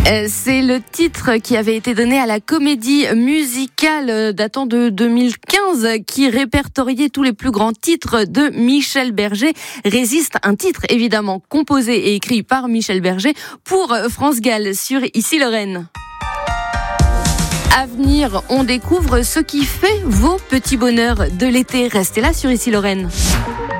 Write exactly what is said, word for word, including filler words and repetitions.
Euh, C'est le titre qui avait été donné à la comédie musicale datant de deux mille quinze qui répertoriait tous les plus grands titres de Michel Berger. Résiste, un titre évidemment composé et écrit par Michel Berger pour France Gall sur Ici Lorraine. À venir, on découvre ce qui fait vos petits bonheurs de l'été. Restez là sur Ici Lorraine.